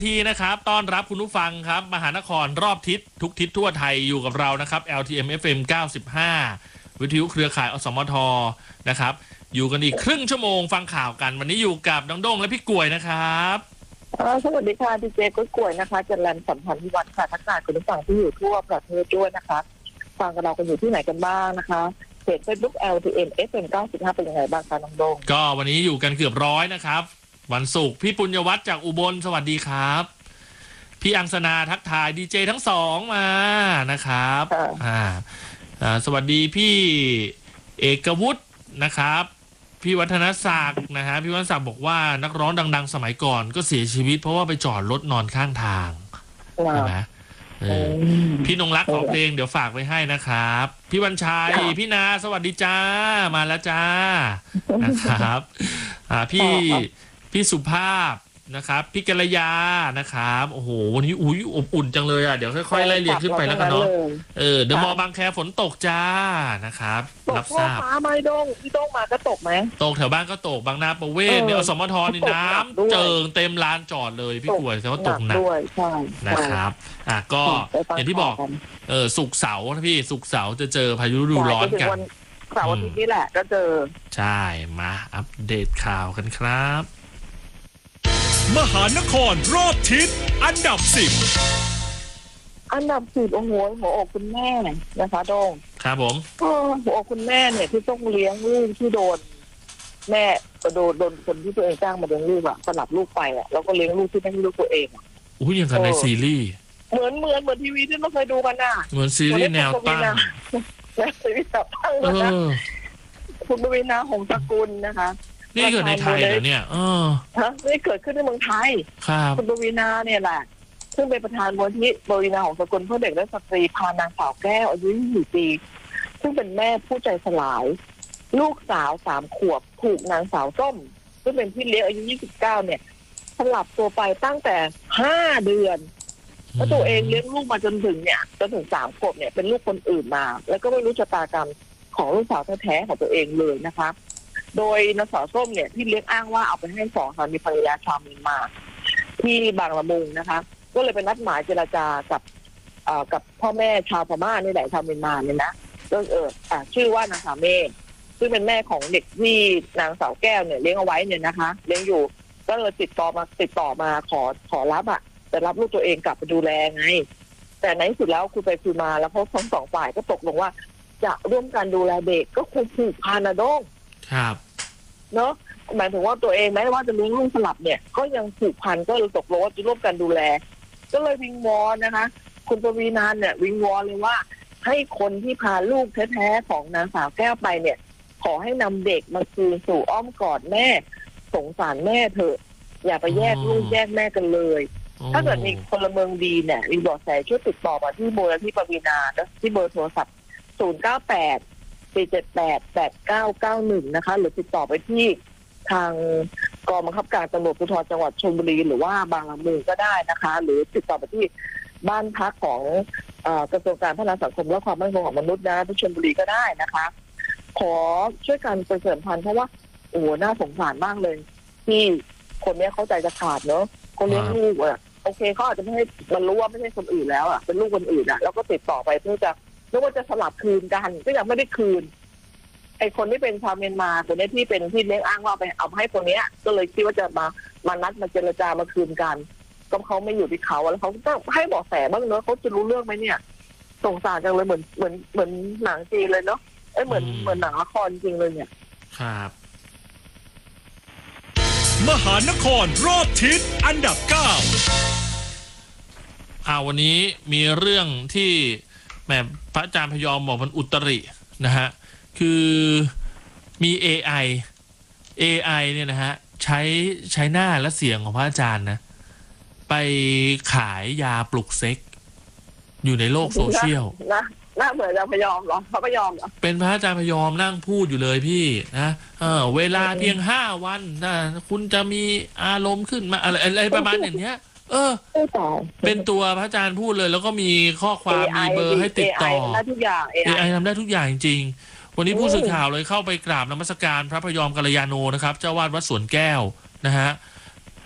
ทีนะครับต้อนรับคุณผู้ฟังครับมหานครรอบทิศทุกทิศทั่วไทยอยู่กับเรานะครับ LTM FM 95วิทยุเครือข่ายอสมทนะครับอยู่กันอีกครึ่งชั่วโมงฟังข่าวกันวันนี้อยู่กับน้องด้งและพี่กล้วยนะครับสวัสดีค่ะดีเจกล้วยนะคะจันรันสัมพันธ์พิวัฒน์ค่ะทักทายคุณผู้ฟังที่อยู่ทั่วประเทศด้วยนะคะฟังกันเรากันอยู่ที่ไหนกันบ้างนะคะเพจ Facebook LTM FM 95เป็นยังไงบ้างคะน้องด้งก็วันนี้อยู่กันเกือบร้อยนะครับวันศุกร์พี่ปุญญวัฒน์จากอุบลสวัสดีครับพี่อังสนาทักทายดีเจทั้งสองมานะครับสวัสดีพี่เอกวุฒินะครับพี่วัฒนศักดิ์นะฮะพี่วัฒนศักดิ์บอกว่านักร้องดังๆสมัยก่อนก็เสียชีวิตเพราะว่าไปจอดรถนอนข้างทางใช่ไหมพี่นงรักของเพลงเดี๋ยวฝากไว้ให้นะครับพี่วันชัยพี่นาสวัสดีจ้ามาแล้วจ้านะครับพี่สุภาพนะครับพี่กัลยานะครับโอ้โหวันนี้อบอุ่นจังเลยอ่ะเดี๋ยวค่อยๆไล่เรียงขึ้นไปแล้วกันเนาะเดอะมอลล์บางแคฝนตกจ้านะครับรับทราบฟ้าไหมด้งพี่ด้งมาก็ตกไหมตกแถวบ้านก็ตกบางนาประเวศเนี่ยอสมทนี่น้ำเจิ่งเต็มลานจอดเลยพี่กล้วยแต่ว่าตกหนักนะครับก็อย่างที่บอกศุกร์เสาร์นะพี่ศุกร์เสาร์จะเจอพายุฤดูร้อนกันเสาร์อาทิตย์นี้แหละก็เจอใช่มาอัปเดตข่าวกันครับมหานครรอบทิศอันดับ10 โอ้โหหัวอกคุณแม่นะคะโดงครับผมหัวอกคุณแม่เนี่ยที่ต้องเลี้ยงลูกที่โดนแม่โดนคนที่ตัวเองจ้างมาเลี้ยงลูกสลับลูกไปแล้วก็เลี้ยงลูกที่ไม่ใช่ลูกตัวเองอย่างกันในซีรีส์เหมือนทีวีที่เราเคยดูกันเหมือนซีรีส์แนวตั้งซีรีส์แนวตั้งนะคุณปวีณาหงสกุลนะคะนี่เกิดในไทยเหรอเนี่ยนี่เกิดขึ้นในเมืองไทยคุณปวีณาเนี่ยแหละซึ่งเป็นประธานมูลนิธิปวีณาหงสกุลเพื่อเด็กและสตรีพานางสาวแก้วอายุ24 ปีซึ่งเป็นแม่ผู้ใจสลายลูกสาว3 ขวบถูกนางสาวส้มซึ่งเป็นพี่เลี้ยงอายุ29เนี่ยสลับตัวไปตั้งแต่5 เดือนแล้วตัวเองเลี้ยงลูกมาจนถึง3 ขวบเนี่ยเป็นลูกคนอื่นมาแล้วก็ไม่รู้ชะตากรรมของลูกสาวแท้ๆของตัวเองเลยนะคะโดยนางสาวส้มเนี่ยที่เลี้ยงอ้างว่าเอาไปให้2 สามีภรรยาชาวเมียนมาที่บางละมุงนะคะก็เลยเป็นนัดหมายเจรจากับพ่อแม่ชาวพม่านี่แหละชาวเมียนมาเนี่ยนะก็ชื่อว่านางสาวเมฆซึ่งเป็นแม่ของเด็กที่นางสาวแก้วเนี่ยเลี้ยงเอาไว้เนี่ยนะคะเลี้ยงอยู่ก็เลยติดต่อมาขอรับแต่รับลูกตัวเองกลับไปดูแลไงแต่ในที่สุดแล้วคุยไปคุยมาแล้วเขาทั้งสองฝ่ายก็ตกลงว่าจะร่วมกันดูแลเด็กก็คงผูกพันนะโด้งครับเนาะหมายถึงว่าตัวเองแม้ว่าจะเลี้ยงลูกสลับเนี่ยก็ยังผูกพันก็เลยตกลงว่าจะร่วมกันดูแลก็เลยวิงวอนนะคะคุณปวีณาเนี่ยวิงวอนเลยว่าให้คนที่พาลูกแท้ๆของนางสาวแก้วไปเนี่ยขอให้นำเด็กมาคืนสู่อ้อมกอดแม่สงสารแม่เถอะอย่าไปแยกลูกแยกแม่กันเลยถ้าเกิดมีพลเมืองดีเนี่ยมีเบาะแสช่วยติดต่อมาที่มูลนิธิปวีณาที่เบอร์โทรศัพท์098-478-8991นะคะหรือติดต่อไปที่ทางกองบังคับการตำรวจภูธรจังหวัดชลบุรีหรือว่าบางละมุงก็ได้นะคะหรือติดต่อไปที่บ้านพักของกระทรวงการพัฒนาสังคมและความมั่นคงของมนุษย์นะที่ชลบุรีก็ได้นะคะขอช่วยกันประชาสัมพันธ์เพราะว่าน่าสงสารมากเลยที่คนนี้เข้าใจจะขาดเนอะเขาเลี้ยงลูกโอเคเขาอาจจะไม่ให้มันรู้ว่าไม่ใช่คนอื่นแล้วเป็นลูกคนอื่นแล้วก็ติดต่อไปเพื่อจะนึกว่าจะสลับคืนกันก็ยังไม่ได้คืนไอ้คนที่เป็นชาวเมียนมาคนนี้ที่เป็นที่เลี้ยงอ้างว่าไปเอาให้คนนี้ก็เลยคิดว่าจะมานัดมาเจรจามาคืนกันก็เขาไม่อยู่ที่เขาแล้วเขาต้องให้เบาะแสบ้างเนอะเขาจะรู้เรื่องไหมเนี่ยสงสารจังเลยเหมือนหนังจีนเลยเนาะเหมือนหนังละครจริงเลยเนี่ยครับมหานครรอบทิศอันดับ9 วันนี้มีเรื่องที่แม่พระอาจารย์พยอมบอกมันอุตรินะฮะคือมี AI เนี่ยนะฮะใช้หน้าและเสียงของพระอาจารย์นะไปขายยาปลุกเซ็กอยู่ในโลกโซเชียลน่าเหมือนอาจารย์พยอมเหรอพระพยอมเหรอเป็นพระอาจารย์พยอมนั่งพูดอยู่เลยพี่นะเวลาเพียง5 วันนะคุณจะมีอารมณ์ขึ้นมาอะไรประมาณอย่างเนี้ยเป็นตัวพระอาจารย์พูดเลยแล้วก็มีข้อความมีเบอร์ให้ติดต่อ AI ทำได้ทุกอย่าง AI ทำได้ทุกอย่างจริงๆวันนี้ผู้สื่อข่าวเลยเข้าไปกราบนมัสการพระพยอมกัลยาโนนะครับเจ้าวาดวัดสวนแก้วนะฮะ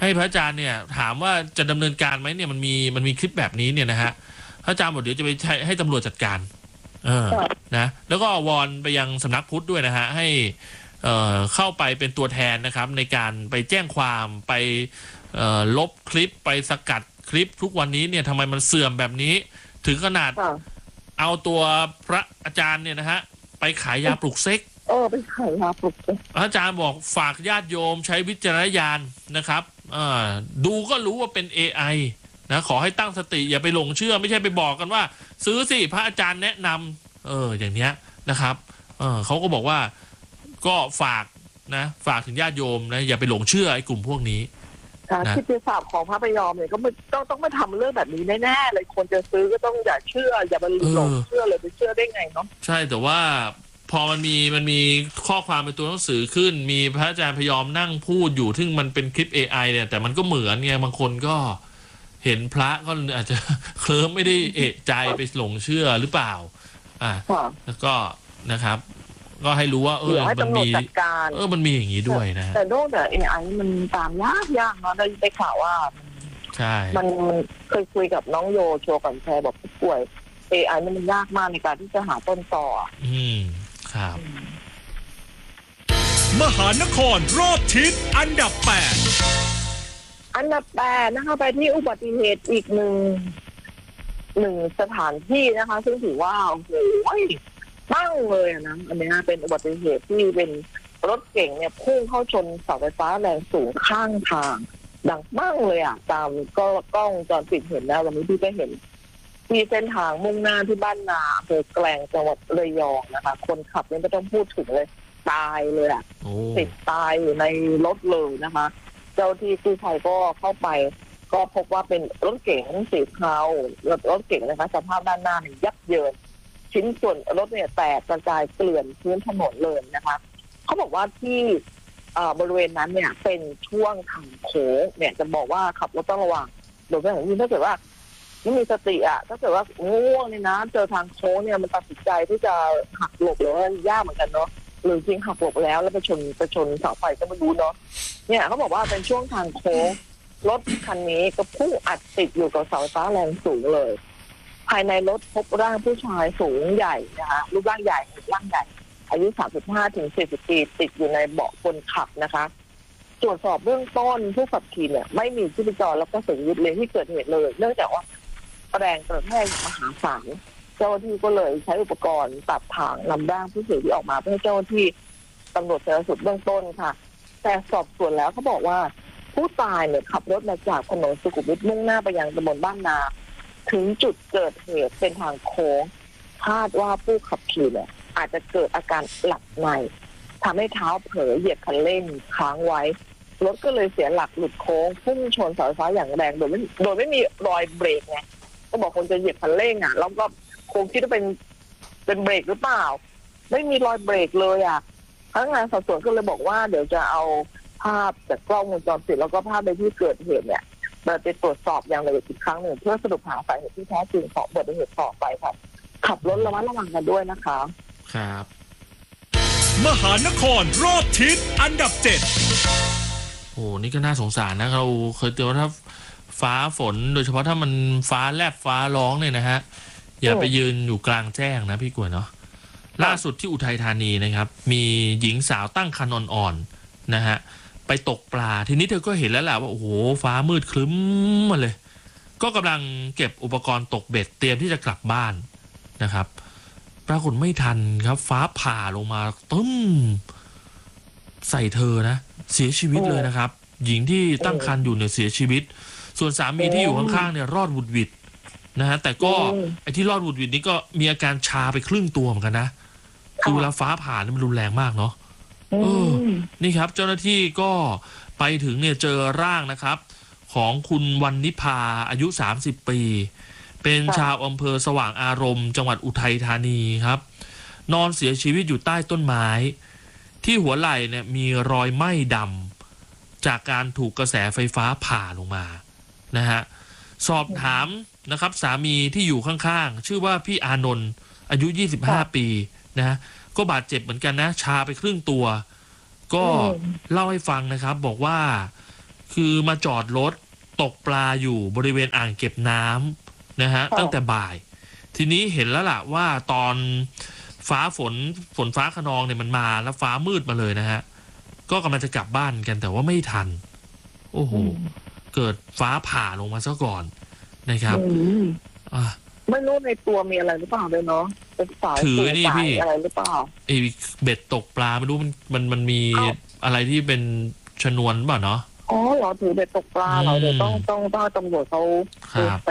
ให้พระอาจารย์เนี่ยถามว่าจะดำเนินการไหมเนี่ยมันมีคลิปแบบนี้เนี่ยนะฮะพระอาจารย์บอกเดี๋ยวจะไปให้ตำรวจจัดการนะแล้วก็วอนไปยังสำนักพุทธด้วยนะฮะให้เข้าไปเป็นตัวแทนนะครับในการไปแจ้งความไปลบคลิปไปสกัดคลิปทุกวันนี้เนี่ยทำไมมันเสื่อมแบบนี้ถึงขนาดเอาตัวพระอาจารย์เนี่ยนะฮะไปขายยาปลุกเซ็กไปขายยาปลุกเซ็กอาจารย์บอกฝากญาติโยมใช้วิจารณญาณนะครับดูก็รู้ว่าเป็น AI นะขอให้ตั้งสติอย่าไปหลงเชื่อไม่ใช่ไปบอกกันว่าซื้อสิพระอาจารย์แนะนำอย่างเนี้ยนะครับเขาก็บอกว่าก็ฝากถึงญาติโยมนะอย่าไปหลงเชื่อไอ้กลุ่มพวกนี้ที่เป็นศาสตร์ของพระพยอมเนี่ยก็ต้องไม่ทำเรื่องแบบนี้แน่ๆเลยคนจะซื้อก็ต้องอย่าเชื่ออย่าไปหลงเชื่อเลยไปเชื่อได้ไงเนาะใช่แต่ว่าพอมันมีข้อความเป็นตัวหนังสือขึ้นมีพระอาจารย์พยอมนั่งพูดอยู่ซึ่งมันเป็นคลิป AI เนี่ยแต่มันก็เหมือนไงบางคนก็เห็นพระก็อาจจะเคลิ้มไม่ได้เอะใจไปหลงเชื่อหรือเปล่าแล้วก็นะครับก็ให้รู้ว่ามันมีมันมีอย่างนี้ด้วยนะแต่โดนแต่ AI มันตามยากเนาะได้ข่าวว่าใช่มันเคยคุยกับน้องโยโชว์กันแชร์บอกผู้ป่วย AI มันยากมากในการที่จะหาต้นตอครับมหานครรอบทิศอันดับ 8นะคะไปที่อุบัติเหตุอีกหนึ่งสถานที่นะคะซึ่งถือว่าโอ้โหมั่งเลยนะอันนี้เป็นอุบัติเหตุที่เป็นรถเก๋งเนี่ยพุ่งเข้าชนเสาไฟฟ้าแรงสูงข้างทางดังมั่งเลยตามก็กล้องจรปิดเห็นแล้ววันนี้พี่ก็เห็นที่เส้นทางมุ่งหน้าที่บ้านนาอำเภอแกลงจังหวัดระยองนะคะคนขับนี่ไม่ต้องพูดถึงเลยตายเลยติดตายอยู่ในรถเลยนะคะเจ้าที่กู้ภัยก็เข้าไปก็พบว่าเป็นรถเก๋งสีเทารถเก๋งนะคะสภาพด้านหน้าเนี่ยยับเยินชิ้นส่วนรถเนี่ยแตกกระจายเกลื่อนพื้นถนนเลยนะคะเขาบอกว่าที่บริเวณนั้นเนี่ยเป็นช่วงทางโค้งเนี่ยจะบอกว่าขับรถต้องระวังโดยเฉพาะยิ่งถ้าเกิดว่าไม่มีสติถ้าเกิดว่าง่วงเนี่ยนะเจอทางโค้งเนี่ยมันตัดสินใจที่จะหักหลบหรือว่ายากเหมือนกันเนาะหรือจริงหักหลบแล้วไปชนเสาไฟก็ไม่รู้เนาะเนี่ยเขาบอกว่าเป็นช่วงทางโค้งรถคันนี้ก็พุ่งอัดติดอยู่กับเสาไฟฟ้าแรงสูงเลยภายในรถพบร่างผู้ชายสูงใหญ่นะคะรูปร่างใหญ่อายุ 35-40 ปีติดอยู่ในเบาะคนขับนะคะตรวจสอบเบื้องต้นผู้ขับขี่เนี่ยไม่มีชีพจรแล้วก็เสียชีวิตเลยที่เกิดเหตุเลยเนื่องจากว่าแรงกระแทกมหาศาลเจ้าหน้าที่ก็เลยใช้อุปกรณ์ตัดถ่างนำร่างผู้เสียชีวิตออกมาเพื่อให้เจ้าหน้าที่ตำรวจชันสูตรเบื้องต้นค่ะแต่สอบสวนแล้วเขาบอกว่าผู้ตายเนี่ยขับรถมาจากถนนสุขุมวิทมุ่งหน้าไปยังตำบลบ้านนาถึงจุดเกิดเหตุเป็นทางโค้งคาดว่าผู้ขับขี่เนี่ยอาจจะเกิดอาการหลับในทำให้เท้าเผลอเหยียบคันเร่งค้างไว้รถก็เลยเสียหลักหลุดโค้งพุ่งชนเสาไฟฟ้าอย่างแรงโดยไม่มีรอยเบรกไงก็บอกคนจะเหยียบคันเร่งแล้วก็คงคิดว่าเป็นเบรกหรือเปล่าไม่มีรอยเบรกเลยพนักงานสอบสวนก็เลยบอกว่าเดี๋ยวจะเอาภาพจากกล้องวงจรปิดแล้วก็ภาพในที่เกิดเหตุเนี่ยเราจะตรวจสอบอย่างละเอียดอีกครั้งหนึ่งเพื่อสรุปหาสาเหตุที่แท้จริงของอุบัติเหตุต่อไปครับขับรถระมัดระวังกันด้วยนะคะครับมหานครรอบทิศอันดับ 7โอ้นี่ก็น่าสงสารนะเราเคยเตือนว่าถ้าฟ้าฝนโดยเฉพาะถ้ามันฟ้าแลบฟ้าร้องเนี่ยนะฮะอย่าไปยืนอยู่กลางแจ้งนะพี่กวนเนาะล่าสุดที่อุทัยธานีนะครับมีหญิงสาวตั้งครรภ์อ่อนๆนะฮะไปตกปลาทีนี้เธอก็เห็นแล้วแหละว่าโอ้โหฟ้ามืดครึ้มมาเลยก็กำลังเก็บอุปกรณ์ตกเบ็ดเตรียมที่จะกลับบ้านนะครับปรากฏไม่ทันครับฟ้าผ่าลงมาตึ้มใส่เธอนะเสียชีวิตเลยนะครับหญิงที่ตั้งครรภ์อยู่เนี่ยเสียชีวิตส่วนสามีที่อยู่ข้างๆเนี่ยรอดหวุดหวิดนะฮะแต่ก็ไอ้ที่รอดหวุดหวิดนี่ก็มีอาการชาไปครึ่งตัวเหมือนกันนะคือเวลาฟ้าผ่านี่มันรุนแรงมากเนาะนี่ครับเจ้าหน้าที่ก็ไปถึงเนี่ยเจอร่างนะครับของคุณวรรณนิพาอายุ30 ปีเป็นชาวอำเภอสว่างอารมณ์จังหวัดอุทัยธานีครับนอนเสียชีวิตอยู่ใต้ต้นไม้ที่หัวไหล่เนี่ยมีรอยไหม้ดำจากการถูกกระแสไฟฟ้าผ่าลงมานะฮะสอบถามนะครับสามีที่อยู่ข้างๆชื่อว่าพี่อานนท์อายุ25 ปีนะก็บาดเจ็บเหมือนกันนะชาไปครึ่งตัวก็เล่าให้ฟังนะครับบอกว่าคือมาจอดรถตกปลาอยู่บริเวณอ่างเก็บน้ำนะฮะตั้งแต่บ่ายทีนี้เห็นแล้วล่ะว่าตอนฟ้าฝนฟ้าคะนองเนี่ยมันมาแล้วฟ้ามืดมาเลยนะฮะก็กำลังจะกลับบ้านกันแต่ว่าไม่ทันโอ้โหเกิดฟ้าผ่าลงมาซะก่อนนะครับไม่รู้ในตัวมีอะไรหรือเปล่าเลยเนาะเป็นสายถือนี่พี่อะไรหรือเปล่าเบ็ดตกปลาไม่รู้มันมีอะไรที่เป็นชนวนเปล่าเนาะอ๋อเหรอถือเบ็ดตกปลาเราเดี๋ยวต้องตำรวจเขาไ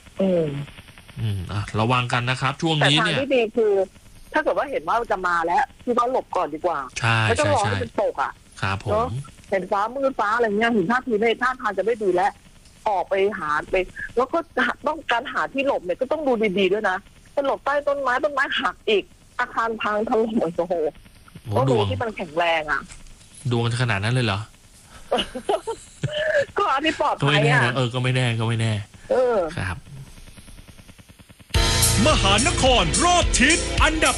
ประวังกันนะครับช่วงนี้เนี่ยแต่ทางที่ดีคือถ้าเกิดว่าเห็นว่าจะมาแล้วคือเขาหลบก่อนดีกว่าไม่ต้องรอให้มันตกอ่ะครับผมเห็นฟ้ามืดฟ้าอะไรเงี้ยเห็นท่าทีในท่าทางจะไม่ดีแล้วออกไปหาไปแล้วก็ต้องการหาที่หลบเนี่ยก็ต้องดูดีๆด้วยนะจะหลบใต้ต้นไม้หักอีกอาคารพังถล่มโอ้โหต้องดูที่มันแข็งแรงอ่ะดวงขนาดนั้นเลยเหรอก็อันนี้ปลอดภัยอ่ะก็ไม่แน่ครับมหานครรอบทิศอันดับ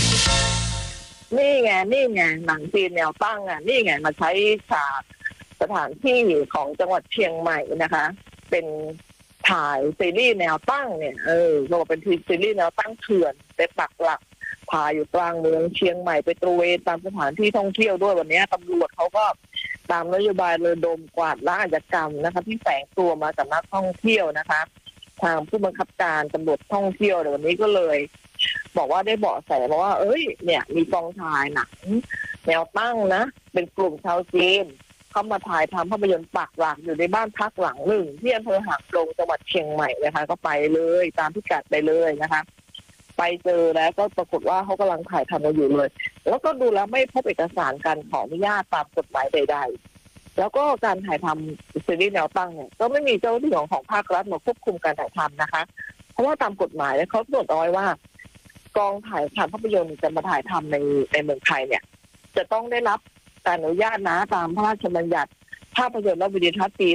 6 นี่ไงหนังจีนแนวตั้งอ่ะนี่ไงมาใช้ฉากสถานที่ของจังหวัดเชียงใหม่นะคะเป็นถ่ายซีรีส์แนวตั้งเนี่ยเราเป็นซีรีส์แนวตั้งเถื่อนไปปักหลักพาอยู่กลางเมืองเชียงใหม่ไปตระเวนตามสถานที่ท่องเที่ยวด้วยวันนี้ตำรวจเขาก็ตามนโยบายระดมกวาดล้างอาชญากรรมนะคะที่แฝงตัวมาจากนักท่องเที่ยวนะคะทางผู้บังคับการตำรวจท่องเที่ยวในวันนี้ก็เลยบอกว่าได้เบาะแสมาว่าเนี่ยมีกองถ่ายหนังแนวตั้งนะเป็นกลุ่มชาวจีนเข้ามาถ่ายทำภาพยนตร์ปักหลักอยู่ในบ้านพักหลังหนึ่งที่อำเภอหางดงจังหวัดเชียงใหม่นะคะก็ไปเลยตามพิกัดไปเลยนะคะไปเจอแล้วก็ปรากฏว่าเขากำลังถ่ายทำกันอยู่เลยแล้วก็ดูแล้วไม่พบเอกสารการขออนุญาตตามกฎหมายใดๆแล้วก็การถ่ายทำซีรีส์แนวตั้งเนี่ยก็ไม่มีเจ้าหน้าที่ของภาครัฐมาควบคุมการถ่ายทำนะคะเพราะว่าตามกฎหมายแล้วเขากำหนดเอาไว้ว่ากองถ่ายทำภาพยนตร์จะมาถ่ายทำในเมืองไทยเนี่ยจะต้องได้รับการอนุญาตนะตามพระราชบัญญัติภาพยนตร์และวิดีทัศน์ปี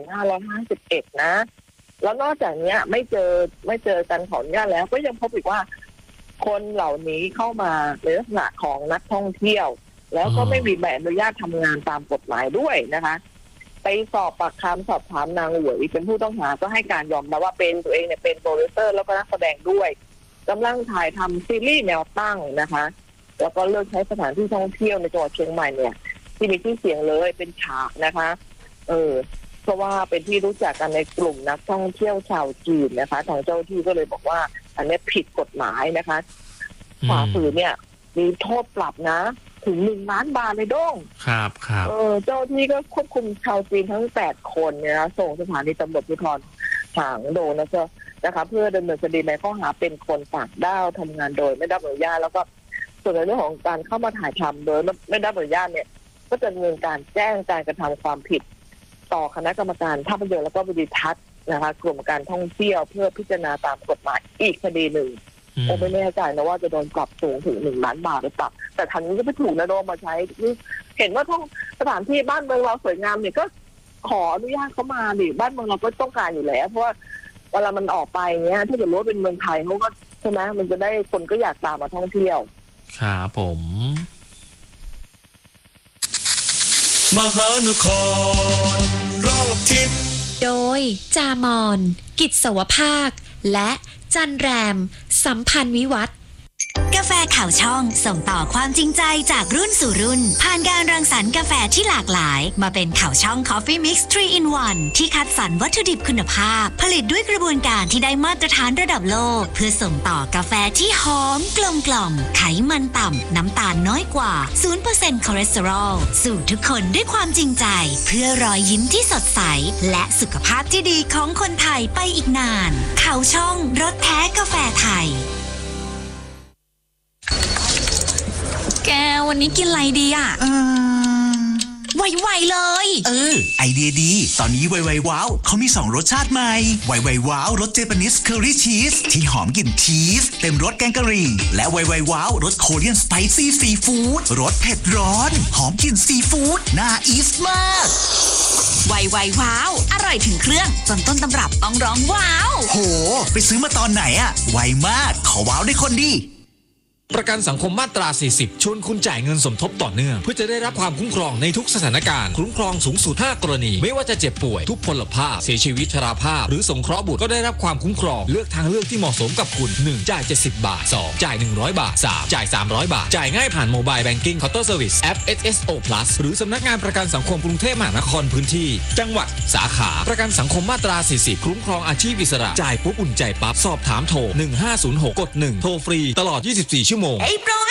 2551 นะแล้วนอกจากนี้ไม่เจอการขออนุญาตแล้วก็ยังพบอีกว่าคนเหล่านี้เข้ามาในลักษณะของนักท่องเที่ยวแล้วก็ไม่มีใบอนุญาตทำงานตามกฎหมายด้วยนะคะไปสอบปากคำสอบถามนางหวยเป็นผู้ต้องหาก็ให้การยอมรับว่าเป็นตัวเองเนี่ยเป็นโปรดิวเซอร์แล้วก็นักแสดงด้วยกำลังถ่ายทำซีรีส์แนวตั้งนะคะแล้วก็เลือกใช้สถานที่ท่องเที่ยวในจังหวัดเชียงใหม่เนี่ยที่มีชื่อเสียงเลยเป็นฉากนะคะเพราะว่าเป็นที่รู้จักกันในกลุ่มนักท่องเที่ยวชาวจีนนะคะทางเจ้าที่ก็เลยบอกว่าอันนี้ผิดกฎหมายนะคะฝ่าฝืนเนี่ยมีโทษปรับนะถึง1 ล้านบาทเลยด้งครับเจ้าที่ก็ควบคุมชาวจีนทั้ง8 คนเนี่ยนะส่งสถานีตำรวจภูธรหางดงนะคะเพื่อดำเนินคดีในข้อหาเป็นคนต่างด้าวทำงานโดยไม่ได้รับอนุญาตแล้วก็ส่วนในเรื่องของการเข้ามาถ่ายทำโดยไม่ได้รับอนุญาตเนี่ยก็จะดำเนินการแจ้งการกระทำความผิดต่อคณะกรรมการภาพยนตร์และก็วิดีทัศน์นะคะกลุ่มการท่องเที่ยวเพื่อพิจารณาตามกฎหมายอีกคดีหนึ่งไม่แน่ใจนะว่าจะโดนปรับสูงถึง1 ล้านบาทหรือเปล่าแต่ทางนี้ก็ไม่ถูกนะโดนมาใช้เห็นว่าท่องสถานที่บ้านเมืองเราสวยงามเนี่ยก็ขออนุญาตเขามาดิบ้านเมืองเราก็ต้องการอยู่แล้วเพราะว่าเวลามันออกไปเงี้ยถ้าเกิดรู้ว่าเป็นเมืองไทยเขาก็ใช่ไหมมันจะได้คนก็อยากตามมาท่องเที่ยวครับผมมหานครรอบทิศโดยจามอนกิจสวภาคและจันแรมสัมพันธ์วิวัฒน์กาแฟข่าวช่องส่งต่อความจริงใจจากรุ่นสู่รุ่นผ่านการรังสรรค์กาแฟที่หลากหลายมาเป็นข่าวช่อง Coffee Mix 3 in 1ที่คัดสรรวัตถุดิบคุณภาพผลิตด้วยกระบวนการที่ได้มาตรฐานระดับโลกเพื่อส่งต่อกาแฟที่หอมกลมกล่อมไขมันต่ำน้ำตาลน้อยกว่า 0% คอเลสเตอรอลสู่ทุกคนด้วยความจริงใจเพื่อรอยยิ้มที่สดใสและสุขภาพที่ดีของคนไทยไปอีกนานข่าวช่องรสแท้กาแฟไทยแกวันนี้กินอะไรดีอ่ะไวๆเลยไอเดียดีตอนนี้ไวๆว้าวเขามี2 รสชาติใหม่ไวๆว้าวรสเจแปนิสเคอรี่ชีสที่หอมกลิ่นชีสเต็มรสแกงกะหรี่และไวๆว้าวรสโคเรียนสไปซี่ซีฟู้ดรสเผ็ดร้อนหอมกลิ่นซีฟู้ดน่าอีสมากไวๆว้าวอร่อยถึงเครื่องจนต้นตำรับต้องร้องว้าวโหไปซื้อมาตอนไหนอะไวมากขอว้าวได้คนดีประกันสังคมมาตรา 40 ชวนคุณจ่ายเงินสมทบต่อเนื่องเพื่อจะได้รับความคุ้มครองในทุกสถานการณ์คุ้มครองสูงสุด 5 กรณีไม่ว่าจะเจ็บป่วยทุพพลภาพเสียชีวิตชราภาพหรือสงเคราะห์บุตรก็ได้รับความคุ้มครองเลือกทางเลือกที่เหมาะสมกับคุณ 1. จ่าย70 บาท 2. จ่าย100 บาท 3. จ่าย300 บาทจ่ายง่ายผ่านโมบายแบงกิ้งเคาน์เตอร์เซอร์วิสแอป SSO Plus หรือสำนักงานประกันสังคมกรุงเทพมหานครพื้นที่จังหวัดสาขาประกันสังคมมาตรา 40 คุ้มครองอาชีพอิสระจ่ายปุ๊บอุ่นใจปั๊บสอบถามโทร1506กด1โทรฟรีตลอด24ชั่วโมง